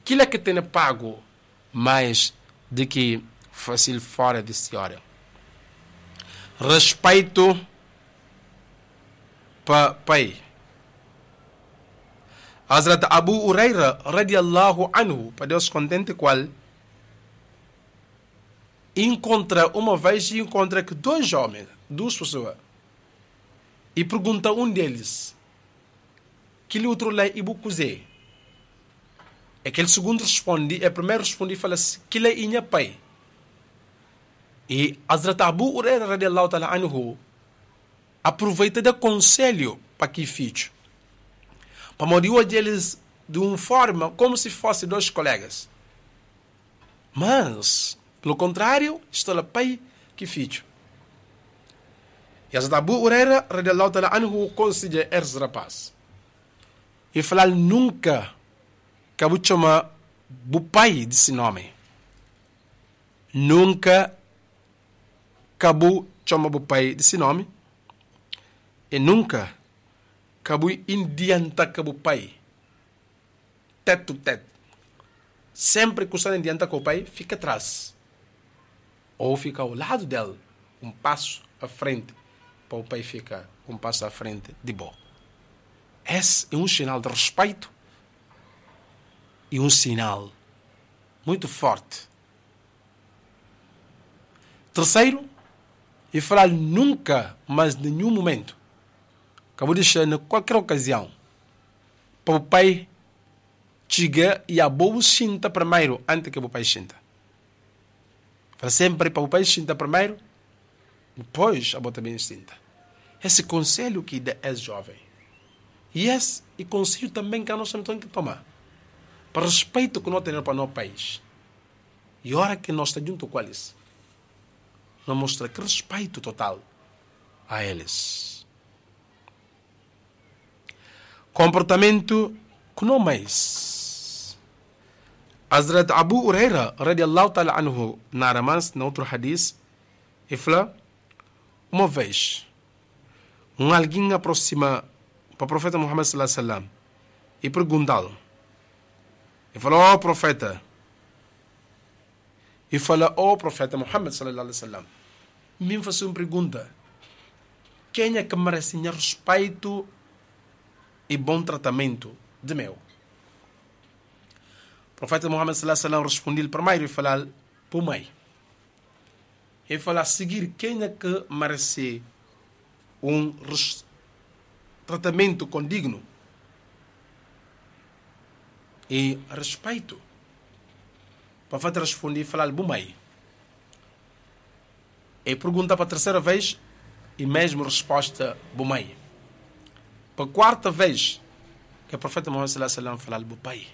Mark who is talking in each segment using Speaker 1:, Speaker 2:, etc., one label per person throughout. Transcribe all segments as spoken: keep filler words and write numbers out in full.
Speaker 1: Aquilo é que tem pago mais do que fácil fora de senhora. Respeito para pai. Hazrat Abu Huraira radiallahu anhu, para Deus contente qual, encontra uma vez e encontra que dois homens, duas pessoas, e pergunta um deles, que lhe outro lá ibu cozé. Aquele segundo responde, é primeiro responde e fala assim, que lhe inha pai. E Hazrat Abu Huraira radiallahu ta'ala anhu aproveita de conselho para que filho. Para morir deles de uma forma como se fossem dois colegas. Mas, pelo contrário, está lá pai que filho. E Hazrat Abu Huraira radiallahu ta'ala anhu considera esse rapaz. E fala nunca que eu chama o pai desse nome. Nunca Cabu chama o pai desse nome. E nunca Cabu indianta Cabu pai. Teto, teto. Sempre que você indianta com o pai, fica atrás. Ou fica ao lado dele. Um passo à frente. Para o pai ficar um passo à frente de boa. Esse é um sinal de respeito. E um sinal muito forte. Terceiro, e falar nunca, mas em nenhum momento, acabou de deixar em qualquer ocasião, para o pai chegar e a boa sinta primeiro, antes que o pai sinta. Fala sempre para o pai sinta primeiro, depois a boa também sinta. Esse conselho que dá é jovem. E esse é conselho também que nós temos que tomar. Para respeito que nós temos para o nosso país. E a hora que nós estamos junto com eles, nós mostramos respeito total a eles. Comportamento que não mais. Hazrat Abu Huraira, radiallahu ta'ala anhu, na Aramans, na outro hadith, ele fala, uma vez, um alguém aproxima para o profeta Muhammad sallallahu alaihi wasallam e pergunta-lhe. Ele falou, ó oh, profeta. E fala, ó oh, profeta Muhammad sallallahu alaihi wasallam, me faz uma pergunta. Quem é que merece respeito e bom tratamento de meu? O profeta Muhammad sallallahu alaihi wasallam respondeu primeiro e falou, por mãe. Ele fala a seguir, quem é que merece um tratamento condigno e respeito? O profeta respondeu e falou, por mãe. E pergunta para a terceira vez e mesmo resposta, por mãe. Para a quarta vez que o profeta Muhammad sallallahu alaihi wasallam falou, por pai.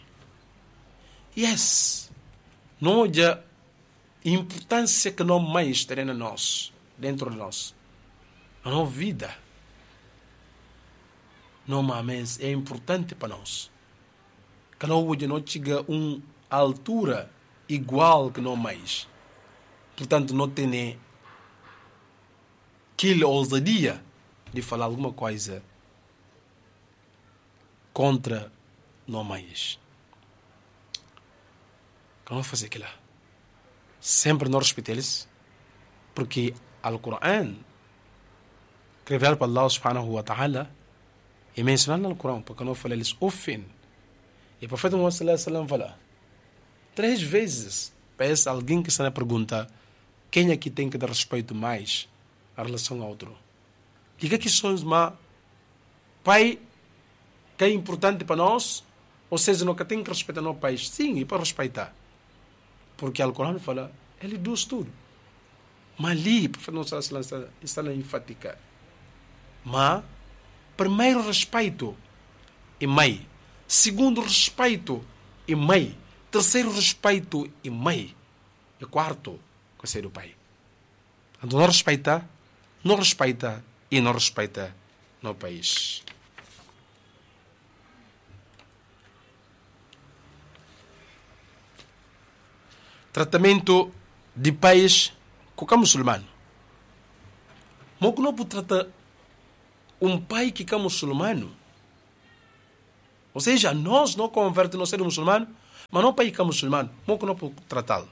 Speaker 1: Yes. Não há importância que nós mães têm em nós, dentro de nós. A nossa vida. Não, mas é importante para nós. Que nós hoje não chega a uma altura igual que nós mães. Portanto, não tem aquela ousadia de falar alguma coisa contra nós mães. Que não fazer aquilo. Sempre não respeito eles, porque Al-Quran, escrever para Allah subhanahu wa ta'ala, e mencionar no Alcorão, porque não fala eles ofendem. E o profeta Muhammad sallallahu alaihi wasallam fala três vezes para esse alguém que está na pergunta, quem é que tem que dar respeito mais a relação ao outro? Diga que somos uma pai que é importante para nós, ou seja, não que tem que respeitar nosso pai. Sim, e para respeitar. Porque o Alcorão fala, ele diz tudo. Mas ali, o profeta Muhammad sallallahu alaihi wasallam está a enfaticar. Mas primeiro, respeito e mãe. Segundo, respeito e mãe. Terceiro, respeito e mãe. E quarto, ser o pai. Quando não respeita, não respeita e não respeita no país. Tratamento de pais com o muçulmano. Mas não pode tratar um pai que é muçulmano. Ou seja, nós não convertemos no ser muçulmano, Mas não país que é muçulmano, não que não pode tratá-lo.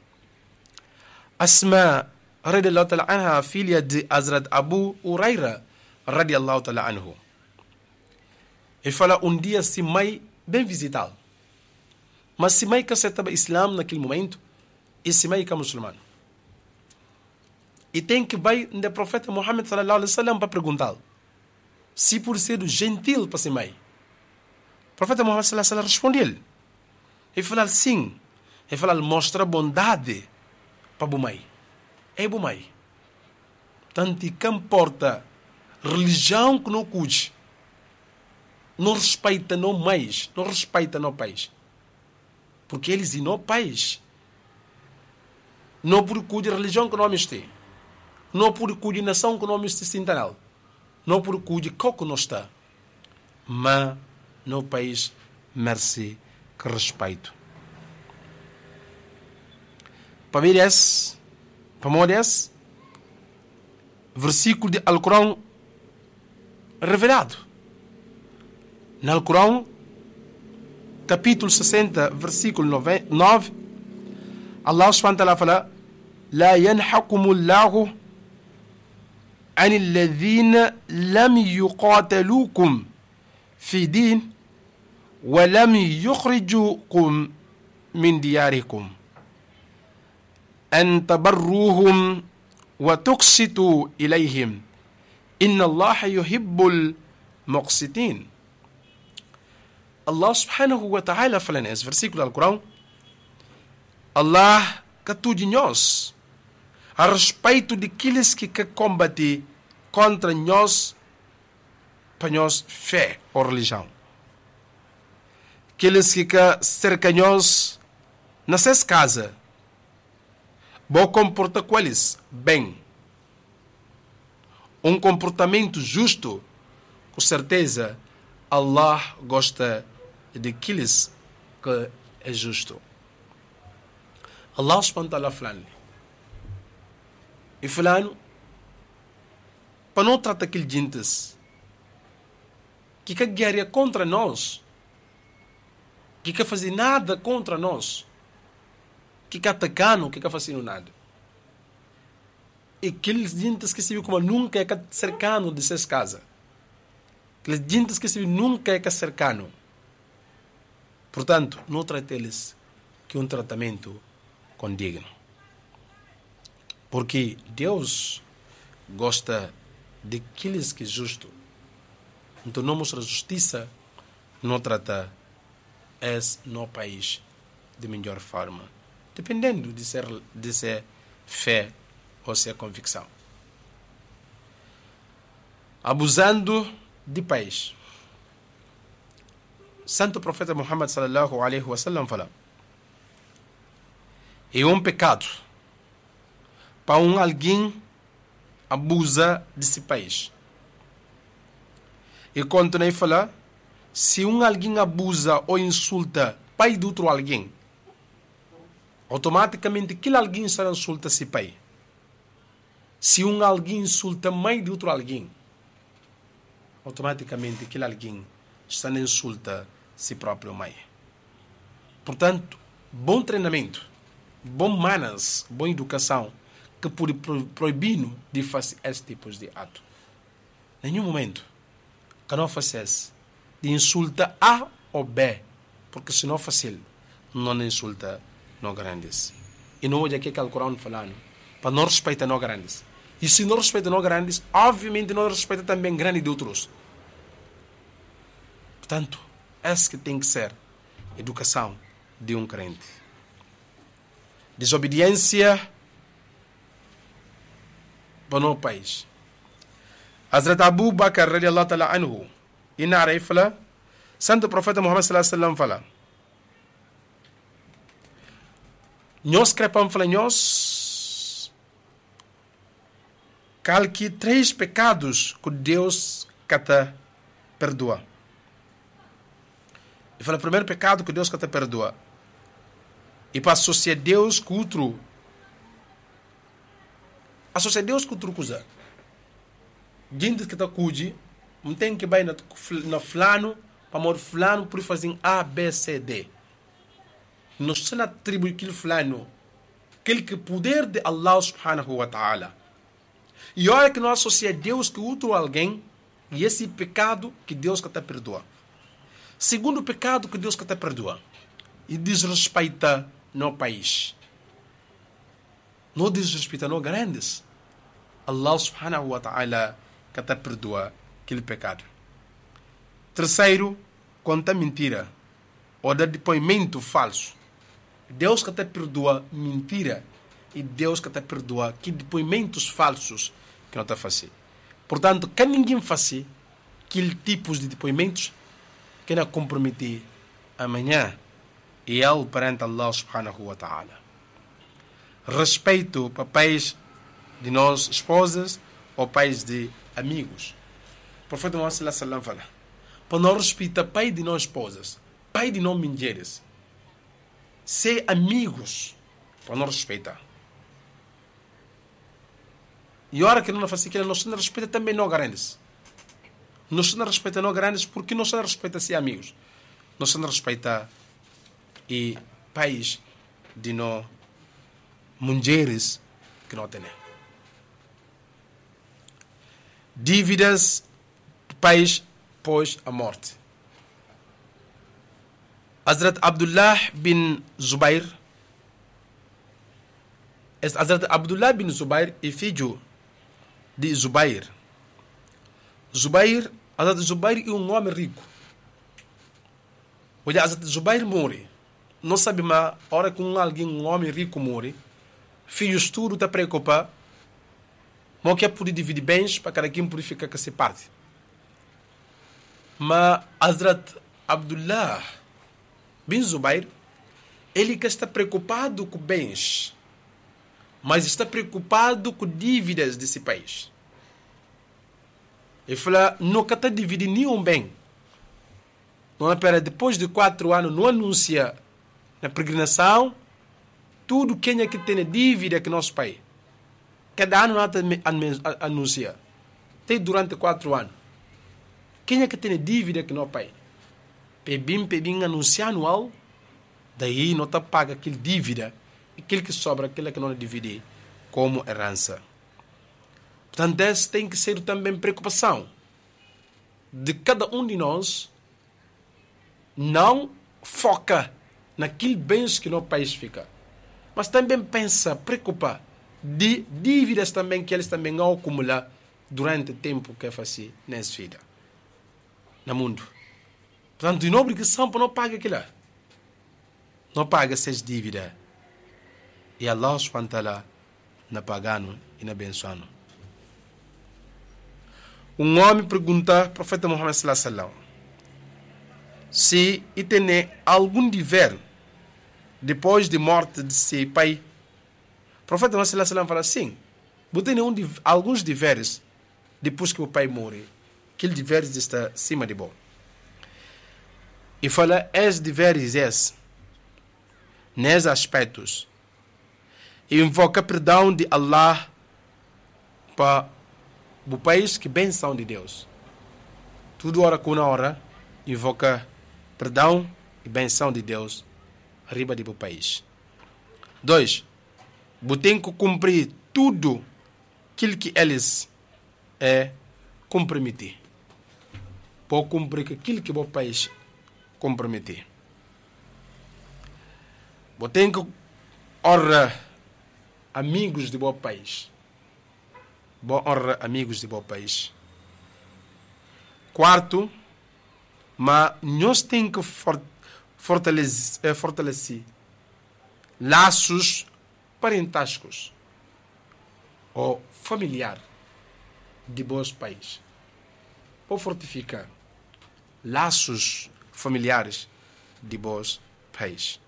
Speaker 1: Asma radiallahu ta'ala anha, filha de Hazrat Abu Huraira radiallahu ta'ala anhu. Ele fala, um dia se mãe bem visitá-lo. Mas se mãe que aceitava Islam naquele momento, e se mãe que é muçulmano. E tem que vai do profeta Muhammad sallallahu alaihi wasallam para perguntá-lo se por ser gentil para si mãe. O profeta Muhammad sallallahu alaihi wasallam respondeu-lhe. Ele fala sim. Ele fala, mostra bondade para a mãe. É a mãe. Tanto que importa religião que não cuide. Não respeita não mais. Não respeita não país. Porque eles e não país. Não por cuide religião que não existe. Não por cuide nação que não existe internal. Não por cuide qual que não está. Mas no país merece que respeito. Para mim esse, para mim esse, versículo de Alcorão revelado. No Alcorão, capítulo sessenta, versículo nove, Allah subhanahu wa ta'ala fala: لا ينحكم الله عن الذين لم يقاتلوكم في دين ولم يخرجوكم من دياركم أن تبروهم وتقسطوا إليهم إن الله يحب المقسطين. Allah subhanahu wa ta'ala fala nesse versículo do Alcorão, Allah que tudo nós a respeito de aqueles que combatem contra nós para nós fé ou religião. Aqueles que cercam nós nessas casas, bom comporta com eles bem. Um comportamento justo, com certeza, Allah gosta de aqueles que é justo. Allah subhanahu wa ta'ala falando. E falando, para não tratar aqueles gentes que quer guerrear contra nós, que quer fazer nada contra nós, que quer atacar, que quer fazer nada. E aqueles gentes que se viu como nunca é cercano de suas casas. Aqueles gentes que se viu nunca é cercano. Portanto, não trate eles que um tratamento condigno. Porque Deus gosta de aqueles que é justo. Então não mostra justiça, não trata esse no país de melhor forma. Dependendo de ser, de ser fé ou ser convicção. Abusando de país. Santo Profeta Muhammad sallallahu alaihi wasallam fala: é um pecado para um alguém abusa desse país. E continua a falar, se um alguém abusa ou insulta pai de outro alguém, automaticamente aquele alguém será insulta esse pai. Se um alguém insulta mãe de outro alguém, automaticamente aquele alguém está na insulta si próprio mãe. Portanto, bom treinamento, bom manners, boa educação, que pode proibir de fazer esse tipo de ato. Em nenhum momento que não faça de insulta A ou B, porque se não fácil, não insulta não grandes. E não é o que o Alcorão falando, para não respeitar não grandes. E se não respeita não grandes, obviamente não respeita também grandes de outros. Portanto, essa que tem que ser a educação de um crente. Desobediência para o país. Hazrat Abu Bakr radiallahu ta'ala anhu, e na fala, Santo Profeta Muhammad sallallahu alaihi wasallam fala, nós crepamos fala nós calque três pecados que Deus cata perdoa. E fala, o primeiro pecado que Deus cata perdoa, e para associar Deus com outro, associar Deus com outra coisa. Gente que está cuide, não tem que ir na fulano, para morrer fulano, por fazer A, B, C, D. Nós se atribui aquele fulano, aquele que poder de Allah subhanahu wa ta'ala. E olha que nós associamos Deus com outro alguém, e esse pecado que Deus que te perdoa. Segundo pecado que Deus que te perdoa, e desrespeita no país. Não desrespeita no grandes. Allah subhanahu wa ta'ala que te perdoa aquele pecado. Terceiro, conta mentira ou dá depoimento falso. Deus que te perdoa mentira e Deus que te perdoa que depoimentos falsos que não te faz. Portanto, que ninguém faça aquele tipos de depoimentos que não comprometer amanhã e ele perante Allah subhanahu wa ta'ala. Respeito para pais de nós esposas ou pais de amigos. O profeta Muhammad sallallahu alaihi wasallam fala: para não respeitar pai de nós esposas, pai de nós mulheres, ser amigos, para não respeitar. E a hora que não faz aquilo, nós não respeita também não grandes. Nós não respeita não grandes porque nós não respeita ser amigos. Nós não respeita e pais de nós mulheres que não têm. Dívidas pais pós a morte. Hazrat Abdullah bin Zubair Hazrat Abdullah bin Zubair é filho de Zubair. Zubair, Hazrat Zubair é um homem rico. Olha, Hazrat Zubair morre. Não sabe mais, a hora que um alguém, um homem rico morre, filhos tudo está preocupado, mas quer poder dividir bens para cada quem purificar que se parte. Mas Hazrat Abdullah bin Zubair, ele que está preocupado com bens, mas está preocupado com dívidas desse país. Ele fala, não quer dividir nenhum bem. Não espera, depois de quatro anos, não anuncia na peregrinação tudo quem é que tem dívida que nosso país. Cada ano não anuncia. Tem durante quatro anos. Quem é que tem dívida que nosso país? Pebim, pebim, anuncia anual. Daí não está paga aquele dívida. Aquele que sobra, aquele que não divide como herança. Portanto, essa tem que ser também preocupação de cada um de nós não foca naquele bens que no país fica, mas também pensa, preocupa de dívidas também que eles também vão acumular durante o tempo que é fácil nessa vida, no mundo. Portanto, de nobre que são para não pagar aquilo, não paga essas dívidas. E Allah subhanahu wa ta'ala na pagando e na abençoando. Um homem pergunta ao profeta Muhammad sallallahu alaihi wasallam se ele tem algum dever depois de morte de seu pai. O profeta Muhammad sallallahu alaihi wasallam fala sim, você tem um, alguns deveres depois que o pai morre. Aquele deveres está acima de bom. E fala, esses deveres, esses, nesses aspectos, e invoca perdão de Allah para o país que benção de Deus. Tudo hora com uma hora invoca perdão e benção de Deus arriba do país. Dois, você tem que cumprir tudo aquilo que eles é comprometer. Para cumprir aquilo que o país comprometer. Você tem que honrar amigos de bom país. Bom honra amigos de bom país. Quarto, mas nós temos que fortalecer, fortalecer laços parentásticos ou familiar de bons país. Ou fortificar laços familiares de bons país.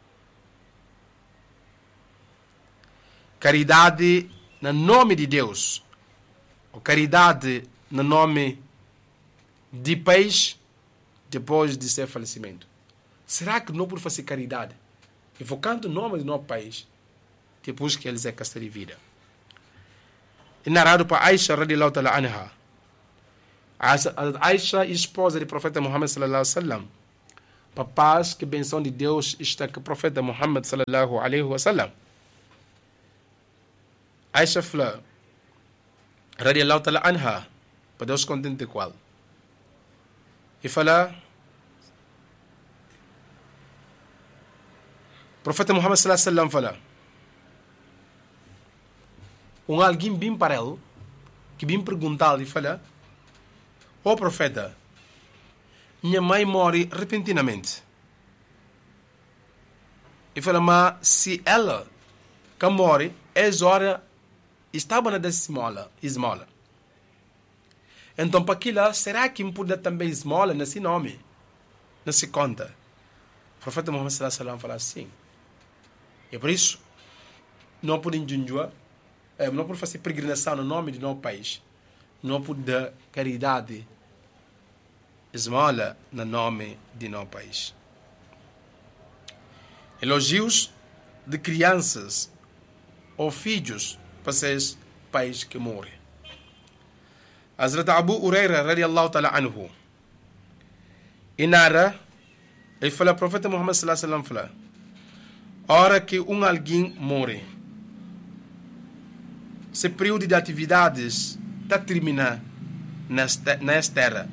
Speaker 1: Caridade no nome de Deus, ou caridade no nome de país depois de seu falecimento. Será que não por fazer caridade, invocando o nome do nosso país, depois que eles é castar de vida? E narrado para Aisha radiallahu ta'ala anha. A Aisha, esposa do profeta Muhammad sallallahu alaihi wasallam, para a paz que a benção de Deus está com o profeta Muhammad sallallahu alaihi wasallam. Aisha fala, radiallahu ta'ala anha, para Deus contente com ela. E fala, o profeta Muhammad sallallahu alaihi wasallam fala, um alguém vem para ele, que vem perguntar e fala, ó profeta, minha mãe morre repentinamente. E fala, mas se ela que morre, é hora, estava na esmola, esmola. Então, para aquilo, será que me pode também esmola nesse nome? Nesse conta? O profeta Muhammad sallallahu alaihi wasallam fala assim. E por isso, não podemos junjuar, não podemos fazer peregrinação no nome do nosso país. Não podemos dar caridade, esmola no nome de nosso país. Elogios de crianças ou filhos para seus pais que morrem. Hazrat Abu Huraira radiallahu ta'ala anhu, inara, ele fala, o profeta Muhammad sallallahu alaihi wasallam fala, hora que um alguém morre, esse período de atividades está terminando nesta, nesta terra.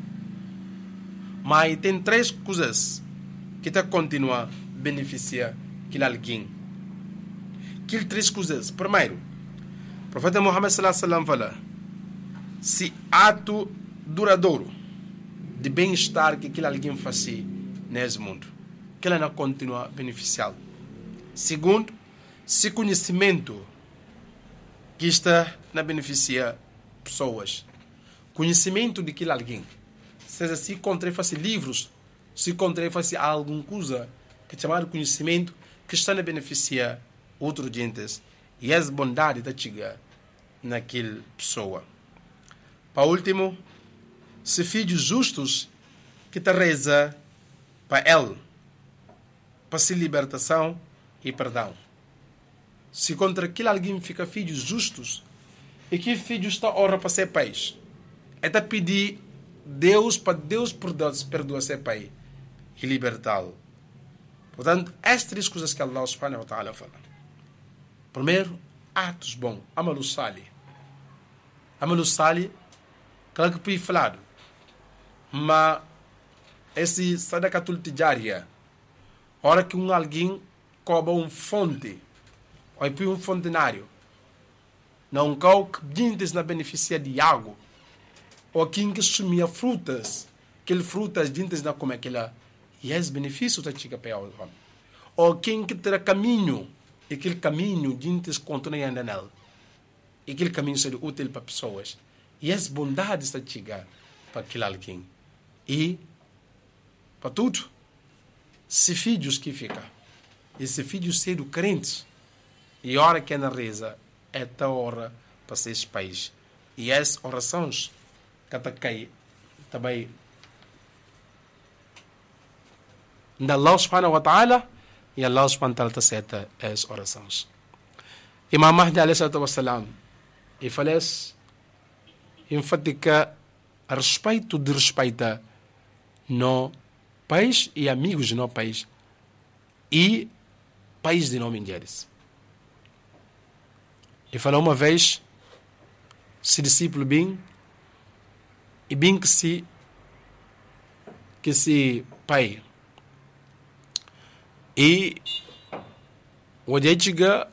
Speaker 1: Mas tem três coisas que está continuar a beneficiar aquele alguém. Que três coisas. Primeiro, o profeta Muhammad sallallahu alaihi wasallam fala, se ato duradouro de bem-estar que aquele alguém faz nesse mundo, que ela não continua a beneficiar. Segundo, se conhecimento que está na beneficiar pessoas. Conhecimento de aquele alguém. Seja, se encontrei fazer livros, se encontrei fazer alguma coisa que chamar de conhecimento que está na beneficiar outros gentes. E essa bondade está chegando naquela pessoa. Para último, se filhos justos que te reza para ele, para se libertação e perdão. Se contra aquele alguém fica filhos justos, e que filhos está hora para ser pais, é te pedir Deus para Deus perdoar ser pai e libertá-lo. Portanto, estas três coisas que Allah subhanahu wa ta'ala fala. Primeiro, atos bons, amalu sali. Amalu sali, claro que foi falado, mas esse sadaqatul tijaria, hora que um alguém cobra um fonte, ou põe um fontenário, não cau que gente na beneficia de água, ou quem que sumia frutas, aquele frutas gente não come aquela, e esse benefício está chega para o homem. Ou quem que terá caminho, e aquele caminho gente continua andando nele, e aquele caminho seria útil para pessoas. E essa bondade está chegando para aquele alguém. E, para tudo, se filhos que ficam, e se filhos sendo crentes, e a hora que é na reza, é a hora para ser esse país. E essas orações que está caindo, também, da Allah subhanahu wa ta'ala, e Allah subhanahu wa ta'ala está certa essas orações. Imam Mahdi alayhi salatu wa salam, e falece, enfatica a respeito de respeitar no país e amigos no país e país de nome mulheres. E falou uma vez, se discípulo bem, e bem que se que se pai e o dia chega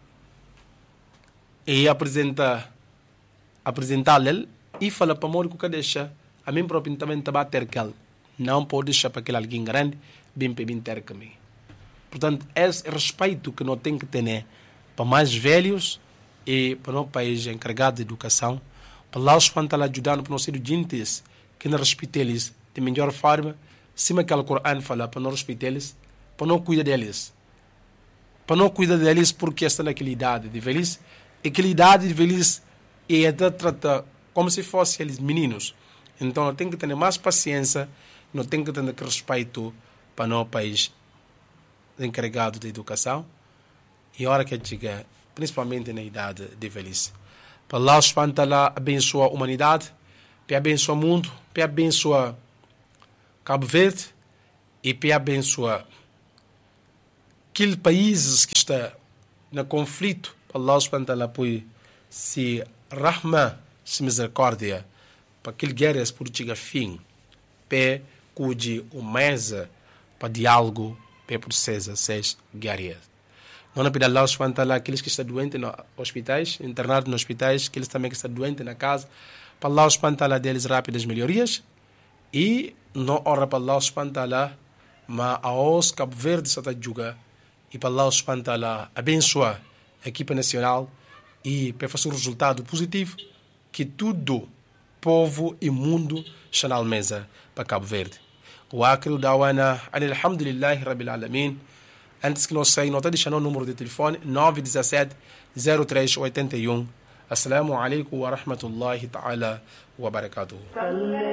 Speaker 1: e apresenta apresentar-lhe e fala para morrer que deixa a mim próprio também estava a ter que ele não pode deixar para aquele alguém grande bem para bem ter que mim. Portanto, esse respeito que nós temos que ter para mais velhos e para o país encarregado de educação, para lá os fantas ajudando para nós ser gentes que não respeitem eles de melhor forma, cima que o Corão fala para não respeitar eles, para não cuidar deles, para não cuidar deles porque estão naquela idade de velhice, e aquela idade de velhice e é tratar como se fossem eles meninos. Então, nós temos que ter mais paciência, nós temos que ter respeito para o país encarregado de educação e a hora que chega, principalmente na idade de velhice. Para Allah subhanahu wa ta'ala abençoa a humanidade, para abençoar o mundo, para abençoar Cabo Verde e para abençoar aqueles países que estão no conflito. Allah subhanahu wa ta'ala põe se rahma, se misericórdia, para aqueles guerras por chegar a fim, para cuide o mesa para diálogo, para processo seis guerras. Não é para Allah subhanahu wa ta'ala aqueles que estão doentes nos hospitais, internados nos hospitais, aqueles também que estão doentes na casa, para Allah subhanahu wa ta'ala deles rápidas melhorias, e não ora para Allah subhanahu wa ta'ala, mas aos Cabo Verde está a jogar, e para Allah subhanahu wa ta'ala abençoar a equipa nacional e para fazer um resultado positivo que todo povo e mundo está na mesa para Cabo Verde. O acre da Wana, alhamdulillahi rabbil alamin. Antes que nós saímos, nós deixamos o número de telefone nove um sete, zero três oito um. Assalamu alaikum wa rahmatullahi ta'ala wa barakatuh.